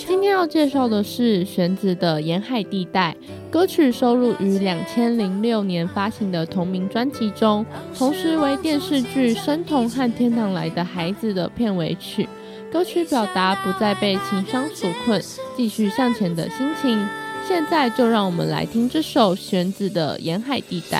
今天要介绍的是玄子的《沿海地带》，歌曲收录于2006年发行的同名专辑中，同时为电视剧《生童和天堂来的孩子》的片尾曲。歌曲表达不再被情伤所困，继续向前的心情。现在就让我们来听这首玄子的《沿海地带》。